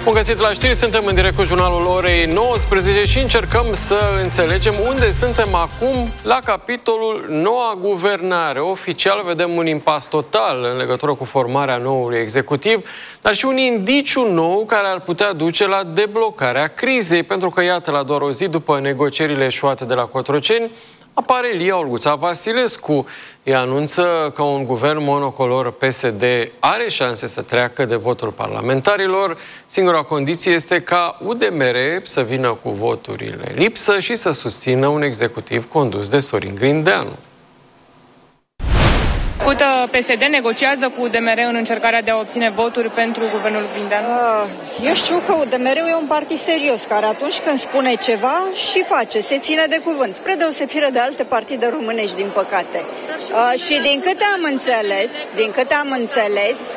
Bun găsit la știri, suntem în direct cu jurnalul orei 19 și încercăm să înțelegem unde suntem acum la capitolul noua guvernare. Oficial vedem un impas total în legătură cu formarea noului executiv, dar și un indiciu nou care ar putea duce la deblocarea crizei, pentru că iată, la doar o zi după negocierile eșuate de la Cotroceni, apare Lia Olguța Vasilescu. Ea anunță că un guvern monocolor PSD are șanse să treacă de votul parlamentarilor. Singura condiție este ca UDMR să vină cu voturile lipsă și să susțină un executiv condus de Sorin Grindeanu. PSD negociază cu UDMR în încercarea de a obține voturi pentru guvernul Grindeanu? Eu știu că UDMR-ul e un partid serios, care atunci când spune ceva și face, se ține de cuvânt, spre deosebire de alte partide românești, din păcate. Și din câte am înțeles,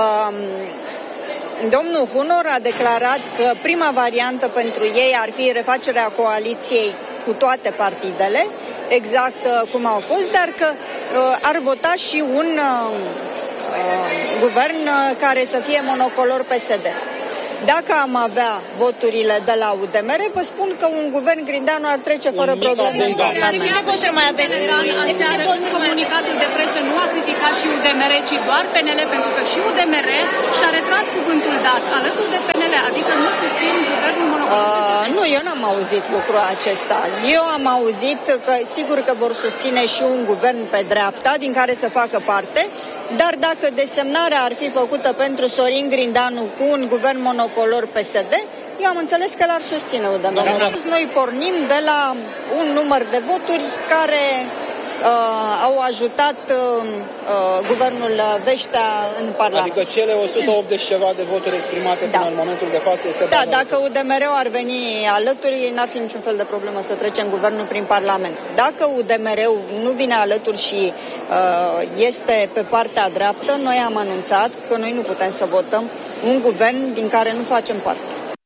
domnul Hunor a declarat că prima variantă pentru ei ar fi refacerea coaliției cu toate partidele, exact cum au fost, dar că ar vota și un guvern care să fie monocolor PSD. Dacă am avea voturile de la UDMR, vă spun că un guvern Grindeanu ar trece fără probleme în Parlament. Ce voturi mai aveți? Aseară, comunicatul de presă nu a criticat și UDMR, ci doar PNL, pentru că și UDMR și-a retras cuvântul dat alături de PNL, adică nu susțin guvernul monocolor. Nu, eu n-am auzit lucrul acesta. Eu am auzit că sigur că vor susține și un guvern pe dreapta, din care să facă parte, dar dacă desemnarea ar fi făcută pentru Sorin Grindeanu cu un guvern monocolor PSD, eu am înțeles că l-ar susține UDMR. Noi pornim de la un număr de voturi care au ajutat guvernul Veștea în Parlament. Adică cele 180 ceva de voturi exprimate până în momentul de față este... Da, dacă UDMR-ul ar veni alături, n-ar fi niciun fel de problemă să trecem guvernul prin Parlament. Dacă UDMR-ul nu vine alături și este pe partea dreaptă, noi am anunțat că noi nu putem să votăm un guvern din care nu facem parte.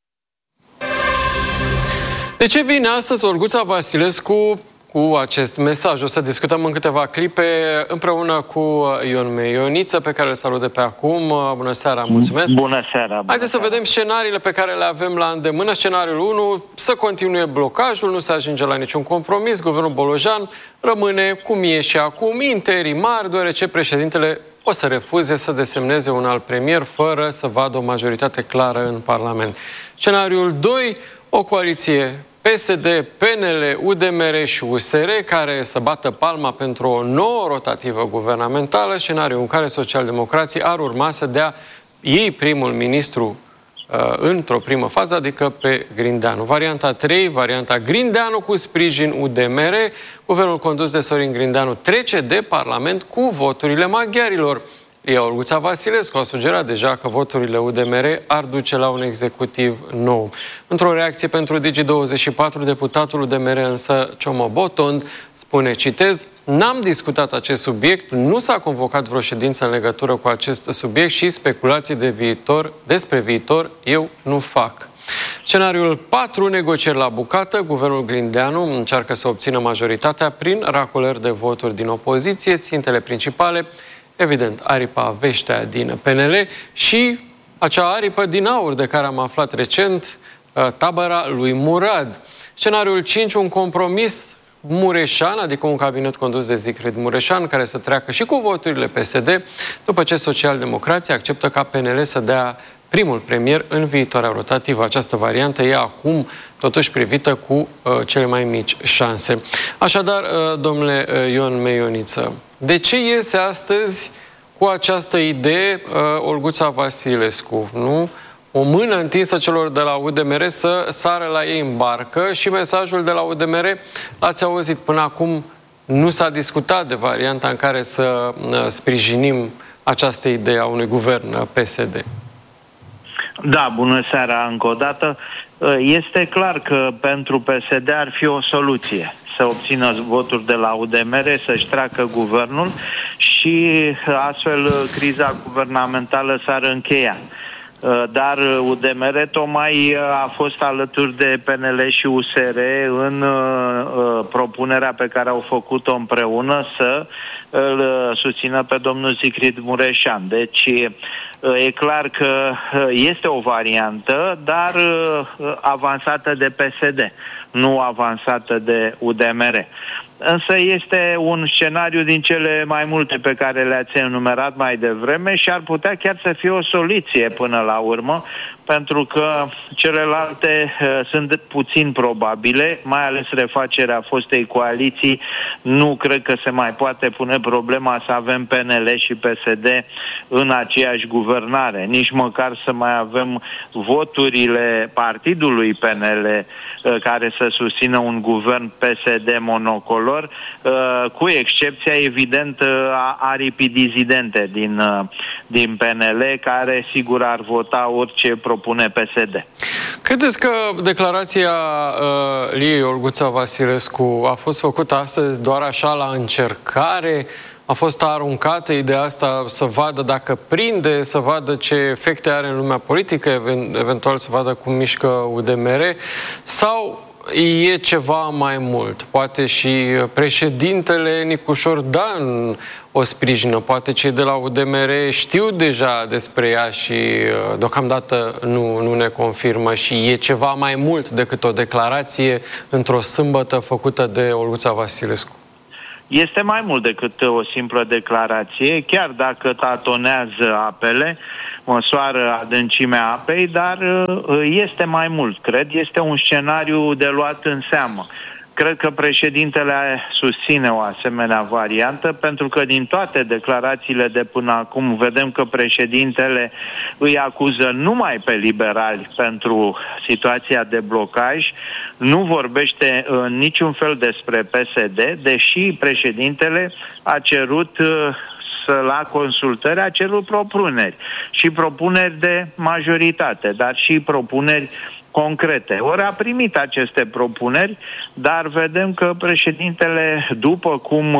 De ce vine astăzi Olguța Vasilescu cu acest mesaj? O să discutăm în câteva clipe împreună cu Ion Meioniță, pe care îl salut de pe acum. Bună seara, mulțumesc! Bună seara! Haideți să vedem scenariile pe care le avem la îndemână. Scenariul 1, să continue blocajul, nu se ajunge la niciun compromis. Guvernul Bolojan rămâne cum e și acum, interimar, deoarece președintele o să refuze să desemneze un alt premier fără să vadă o majoritate clară în Parlament. Scenariul 2, o coaliție PSD, PNL, UDMR și USR care să bată palma pentru o nouă rotativă guvernamentală, scenariul în care socialdemocrații ar urma să dea ei primul ministru într-o primă fază, adică pe Grindeanu. Varianta 3, varianta Grindeanu cu sprijin UDMR, guvernul condus de Sorin Grindeanu trece de Parlament cu voturile maghiarilor. Lia Olguța Vasilescu a sugerat deja că voturile UDMR ar duce la un executiv nou. Într-o reacție pentru Digi24, deputatul UDMR însă Ciomo Botond spune, citez, n-am discutat acest subiect, nu s-a convocat vreo ședință în legătură cu acest subiect și speculații despre viitor eu nu fac. Scenariul 4, negocieri la bucată. Guvernul Grindeanu încearcă să obțină majoritatea prin racolări de voturi din opoziție, țintele principale, evident, aripa Veștea din PNL și acea aripă din aur de care am aflat recent, tabăra lui Murad. Scenariul 5, un compromis mureșan, adică un cabinet condus de Zicrid Mureșan, care să treacă și cu voturile PSD, după ce socialdemocrații acceptă ca PNL să dea primul premier în viitoarea rotativă. Această variantă e acum totuși privită cu cele mai mici șanse. Așadar, domnule Ion Meioniță, de ce iese astăzi cu această idee Olguța Vasilescu, nu? O mână întinsă celor de la UDMR să sară la ei în barcă și mesajul de la UDMR, l-ați auzit până acum, nu s-a discutat de varianta în care să sprijinim această idee a unui guvern PSD. Da, bună seara încă o dată. Este clar că pentru PSD ar fi o soluție să obțină voturi de la UDMR, să-și treacă guvernul și astfel criza guvernamentală s-ar încheia. Dar UDMR tocmai a fost alături de PNL și USR în propunerea pe care au făcut-o împreună să îl susțină pe domnul Zicrid Mureșan. Deci E clar că este o variantă, dar avansată de PSD, nu avansată de UDMR. Însă este un scenariu din cele mai multe pe care le-ați enumerat mai devreme și ar putea chiar să fie o soluție până la urmă, pentru că celelalte sunt puțin probabile, mai ales refacerea fostei coaliții. Nu cred că se mai poate pune problema să avem PNL și PSD în aceeași guvernare, nici măcar să mai avem voturile partidului PNL care să susțină un guvern PSD monocolor, cu excepția evident a aripii dizidente din PNL, care sigur ar vota orice propune PSD. Credeți că declarația Liei Olguța Vasilescu a fost făcută astăzi doar așa la încercare? A fost aruncată ideea asta să vadă dacă prinde, să vadă ce efecte are în lumea politică, eventual să vadă cum mișcă UDMR, sau e ceva mai mult? Poate și președintele Nicușor Dan o sprijină, poate cei de la UDMR știu deja despre ea și deocamdată nu ne confirmă și e ceva mai mult decât o declarație într-o sâmbătă făcută de Olguța Vasilescu. Este mai mult decât o simplă declarație, chiar dacă tatonează apele, măsoară adâncimea apei, dar este mai mult, cred. Este un scenariu de luat în seamă. Cred că președintele susține o asemenea variantă, pentru că din toate declarațiile de până acum vedem că președintele îi acuză numai pe liberali pentru situația de blocaj, nu vorbește în niciun fel despre PSD, deși președintele a cerut la consultări, a cerut propuneri. Și propuneri de majoritate, dar și propuneri concrete. Ori a primit aceste propuneri, dar vedem că președintele, după cum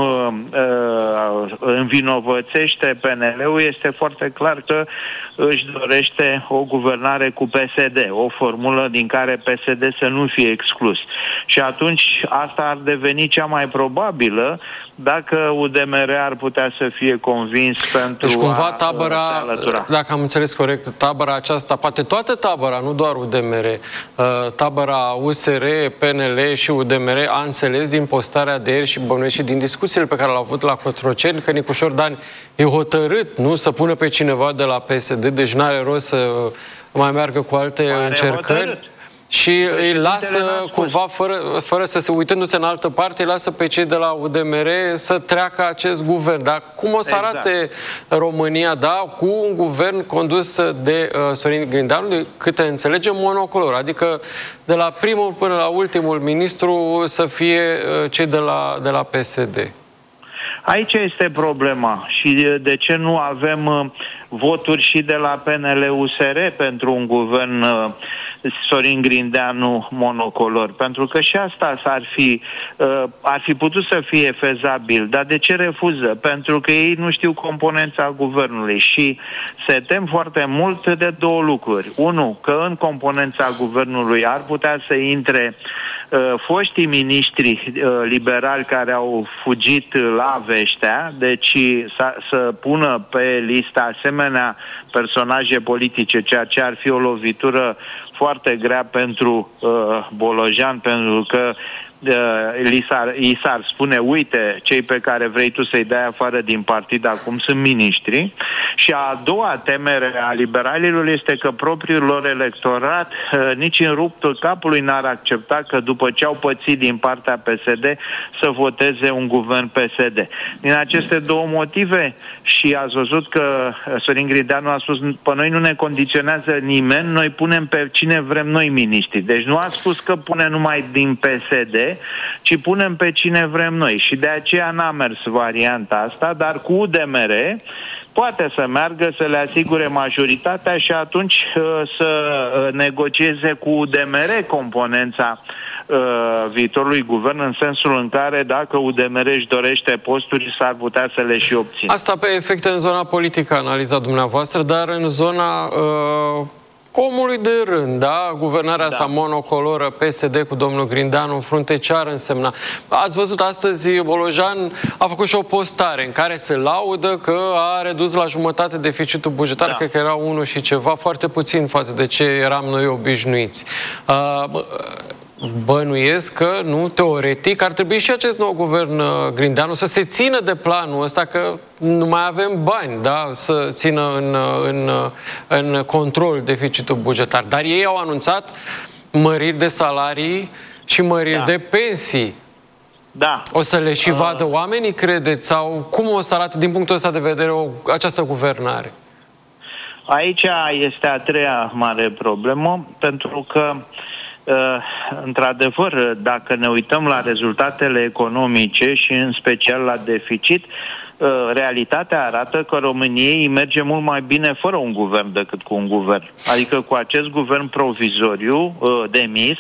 învinovățește PNL-ul, este foarte clar că își dorește o guvernare cu PSD, o formulă din care PSD să nu fie exclus. Și atunci asta ar deveni cea mai probabilă dacă UDMR ar putea să fie convins pentru deci cumva a tabăra, dacă am înțeles corect, tabăra aceasta, poate toată tabăra, nu doar UDMR, tabăra USR, PNL și UDMR a înțeles din postarea de ieri și bănuiesc și din discuțiile pe care le-au avut la Cotroceni că Nicușor Dan e hotărât, nu, să pună pe cineva de la PSD, deci n-are rost să mai meargă cu alte încercări. Hotărât. Și îi lasă cumva, fără să se uitându-se în altă parte, îi lasă pe cei de la UDMR să treacă acest guvern. Dar cum o să arate România, cu un guvern condus de Sorin Grindeanu, de câte înțelegem, monocolor, adică de la primul până la ultimul ministru să fie cei de la PSD? Aici este problema și de ce nu avem voturi și de la PNL-USR pentru un guvern Sorin Grindeanu monocolor, pentru că și asta ar fi putut să fie fezabil. Dar de ce refuză? Pentru că ei nu știu componența guvernului și se tem foarte mult de două lucruri. Unu, că în componența guvernului ar putea să intre foștii miniștri liberali care au fugit la Veștea, deci să pună pe listă asemenea personaje politice, ceea ce ar fi o lovitură foarte grea pentru Bolojan, pentru că i s-ar spune, uite, cei pe care vrei tu să-i dai afară din partid acum sunt miniștri. Și a doua temere a liberalilor este că propriul lor electorat nici în ruptul capului n-ar accepta că după ce au pățit din partea PSD să voteze un guvern PSD. Din aceste două motive, și ați văzut că Sorin Grindeanu a spus, pe noi nu ne condiționează nimeni, noi punem pe cine vrem noi miniștri. Deci nu a spus că pune numai din PSD, ci punem pe cine vrem noi. Și de aceea n-a mers varianta asta, dar cu UDMR poate să meargă, să le asigure majoritatea și atunci să negocieze cu UDMR componența viitorului guvern, în sensul în care dacă UDMR își dorește posturi, s-ar putea să le și obțină. Asta pe efecte în zona politică, analiza dumneavoastră, dar în zona Omului de rând, da? Guvernarea sa monocoloră, PSD cu domnul Grindeanu în frunte, ce ar însemna? Ați văzut astăzi, Bolojan a făcut și o postare în care se laudă că a redus la jumătate deficitul bugetar, cred că era 1 și ceva, foarte puțin față de ce eram noi obișnuiți. Bănuiesc că, nu, teoretic, ar trebui și acest nou guvern Grindeanu să se țină de planul ăsta, că nu mai avem bani, da, să țină în control deficitul bugetar. Dar ei au anunțat măriri de salarii și măriri de pensii. Da. O să le și vadă oamenii, credeți? Sau cum o să arate din punctul ăsta de vedere această guvernare? Aici este a treia mare problemă, pentru că într-adevăr, dacă ne uităm la rezultatele economice și în special la deficit, realitatea arată că României merge mult mai bine fără un guvern decât cu un guvern. Adică cu acest guvern provizoriu demis,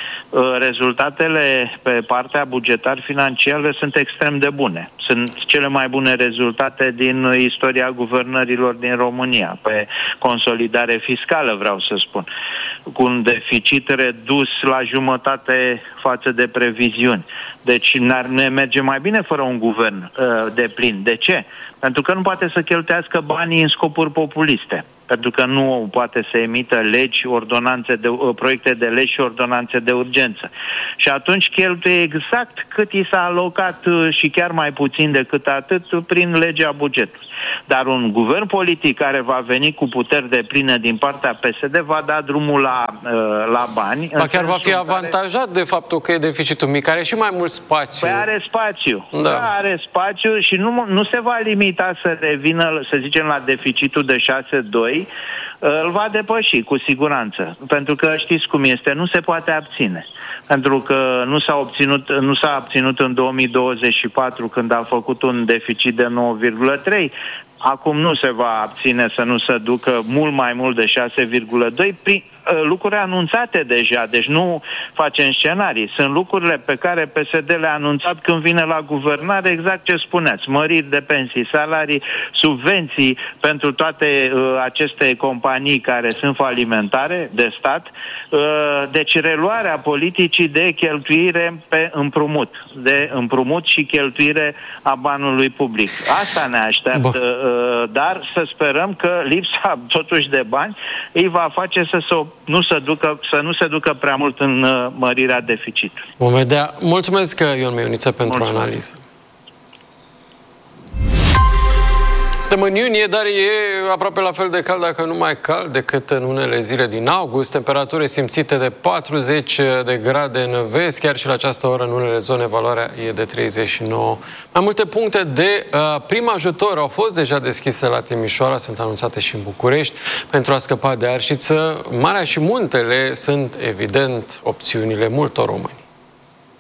rezultatele pe partea bugetar-financiară sunt extrem de bune. Sunt cele mai bune rezultate din istoria guvernărilor din România, pe consolidare fiscală, vreau să spun, cu un deficit redus la jumătate față de previziuni. Deci ne merge mai bine fără un guvern deplin. De ce? Pentru că nu poate să cheltuiască banii în scopuri populiste. Pentru că nu poate să emită legi, proiecte de legi și ordonanțe de urgență. Și atunci cheltuie exact cât i s-a alocat și chiar mai puțin decât atât prin legea bugetului. Dar un guvern politic care va veni cu puteri depline din partea PSD va da drumul la bani. Ba chiar va fi avantajat de faptul că e deficitul mic, are și mai mult spațiu. Păi are spațiu. Da, are spațiu și nu se va limita să revină, să zicem, la deficitul de 6,2. Îl va depăși, cu siguranță. Pentru că știți cum este, nu se poate abține. Pentru că nu s-a abținut în 2024 când a făcut un deficit de 9,3. Acum nu se va abține să nu se ducă mult mai mult de 6,2 prin lucruri anunțate deja, deci nu facem scenarii. Sunt lucrurile pe care PSD le-a anunțat când vine la guvernare, exact ce spuneați, măriri de pensii, salarii, subvenții pentru toate aceste companii care sunt falimentare de stat, deci reluarea politicii de cheltuire pe împrumut, de împrumut și cheltuire a banului public. Asta ne așteaptă, dar să sperăm că lipsa totuși de bani îi va face să nu se ducă prea mult în mărirea deficitului. Vom vedea. Mulțumesc, Ion Meioniță, pentru analiză. Suntem în iunie, dar e aproape la fel de cald, dacă nu mai cald, decât în unele zile din august. Temperaturi simțite de 40 de grade în vest, chiar și la această oră în unele zone valoarea e de 39. Mai multe puncte de prim ajutor au fost deja deschise la Timișoara, sunt anunțate și în București. Pentru a scăpa de arșiță, Marea și Muntele sunt, evident, opțiunile multor români.